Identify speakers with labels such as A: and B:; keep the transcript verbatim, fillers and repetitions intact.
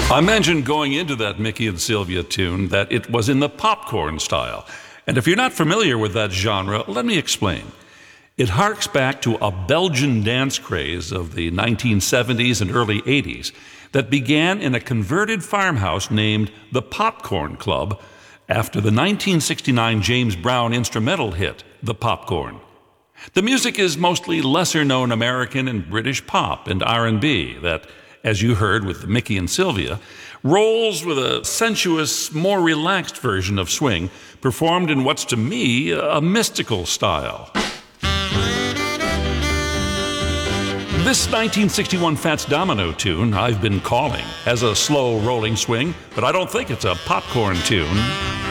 A: I mentioned going into that Mickey and Sylvia tune that it was in the popcorn style. And if you're not familiar with that genre, let me explain. It harks back to a Belgian dance craze of the nineteen seventies and early eighties that began in a converted farmhouse named the Popcorn Club after the nineteen sixty-nine James Brown instrumental hit, The Popcorn. The music is mostly lesser-known American and British pop and R and B that, as you heard with Mickey and Sylvia, rolls with a sensuous, more relaxed version of swing performed in what's to me a mystical style. This nineteen sixty-one Fats Domino tune I've been calling has a slow rolling swing, but I don't think it's a popcorn tune.